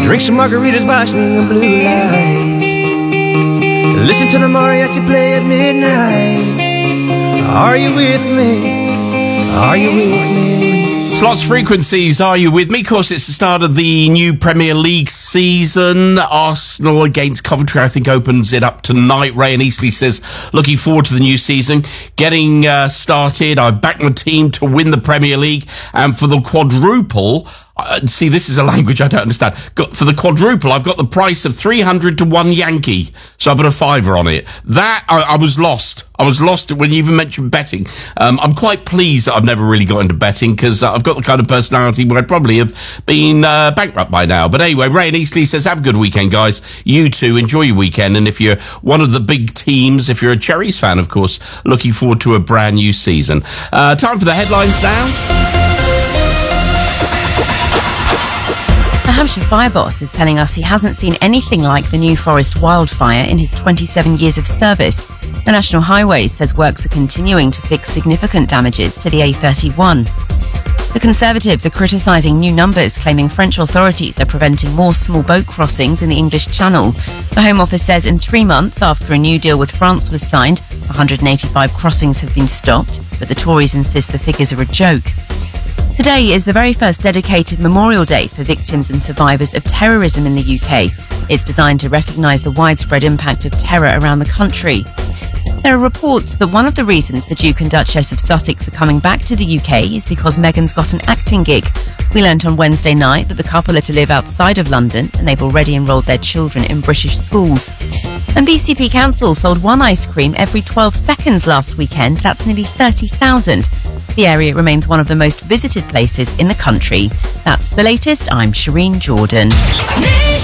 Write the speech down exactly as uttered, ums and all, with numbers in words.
Drink some margaritas by swinging blue lights. Listen to the mariachi play at midnight. Are you with me? Are you with me? Slots Frequencies, are you with me? Of course, it's the start of the new Premier League season. Arsenal against Coventry, I think, opens it up tonight. Ray and Eastleigh says, looking forward to the new season. Getting uh, started. I backed my team to win the Premier League. And for the quadruple... Uh, see, this is a language I don't understand. Got, for the quadruple, I've got the price of three hundred to one Yankee. So I put a fiver on it. That, I, I was lost. I was lost when you even mentioned betting. Um, I'm quite pleased that I've never really got into betting because uh, I've got the kind of personality where I'd probably have been uh, bankrupt by now. But anyway, Ray and Eastleigh says, have a good weekend, guys. You too. Enjoy your weekend. And if you're one of the big teams, if you're a Cherries fan, of course, looking forward to a brand new season. Uh, time for the headlines now. The Hampshire fire boss is telling us he hasn't seen anything like the New Forest wildfire in his twenty-seven years of service. The National Highways says works are continuing to fix significant damages to the A thirty-one. The Conservatives are criticising new numbers, claiming French authorities are preventing more small boat crossings in the English Channel. The Home Office says in three months after a new deal with France was signed, one hundred eighty-five crossings have been stopped, but the Tories insist the figures are a joke. Today is the very first dedicated Memorial Day for victims and survivors of terrorism in the U K. It's designed to recognise the widespread impact of terror around the country. There are reports that one of the reasons the Duke and Duchess of Sussex are coming back to the U K is because Meghan's got an acting gig. We learnt on Wednesday night that the couple are to live outside of London and they've already enrolled their children in British schools. And B C P Council sold one ice cream every twelve seconds last weekend. That's nearly thirty thousand. The area remains one of the most visited places in the country. That's the latest. I'm Shireen Jordan.